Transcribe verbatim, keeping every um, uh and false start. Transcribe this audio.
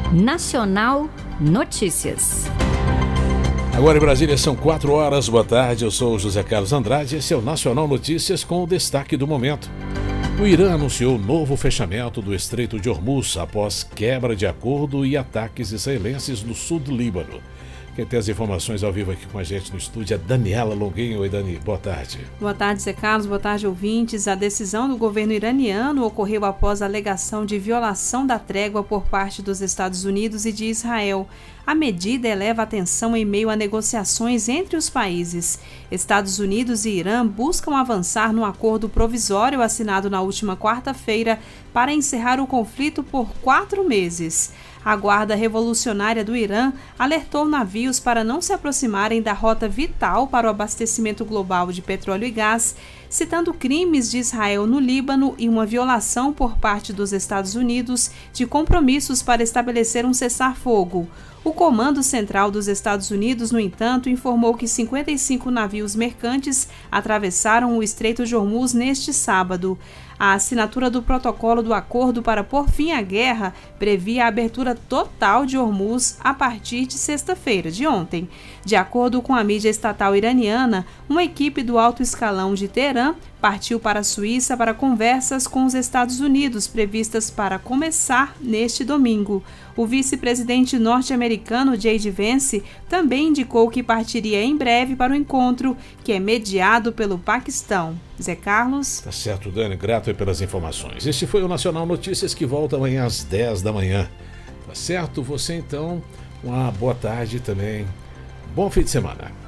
Nacional Notícias. Agora em Brasília são quatro horas, boa tarde, eu sou o José Carlos Andrade, esse é o Nacional Notícias com o destaque do momento. O Irã anunciou novo fechamento do Estreito de Hormuz após quebra de acordo e ataques israelenses no sul do Líbano. Quem tem as informações ao vivo aqui com a gente no estúdio é Daniela Longuinho. Oi, Dani, boa tarde. Boa tarde, Zé Carlos, boa tarde, ouvintes. A decisão do governo iraniano ocorreu após a alegação de violação da trégua por parte dos Estados Unidos e de Israel. A medida eleva a tensão em meio a negociações entre os países. Estados Unidos e Irã buscam avançar no acordo provisório assinado na última quarta-feira para encerrar o conflito por quatro meses. A Guarda Revolucionária do Irã alertou navios para não se aproximarem da rota vital para o abastecimento global de petróleo e gás, citando crimes de Israel no Líbano e uma violação por parte dos Estados Unidos de compromissos para estabelecer um cessar-fogo. O Comando Central dos Estados Unidos, no entanto, informou que cinquenta e cinco navios mercantes atravessaram o Estreito de Hormuz neste sábado. A assinatura do protocolo do acordo para pôr fim à guerra previa a abertura total de Hormuz a partir de sexta-feira, de ontem. De acordo com a mídia estatal iraniana, uma equipe do alto escalão de Teherã partiu para a Suíça para conversas com os Estados Unidos previstas para começar neste domingo. O vice-presidente norte-americano J D Vance também indicou que partiria em breve para o encontro, que é mediado pelo Paquistão. Zé Carlos. Tá certo, Dani, grato pelas informações. Este foi o Nacional Notícias, que volta amanhã às dez da manhã. Tá certo? Você então, uma boa tarde também. Bom fim de semana.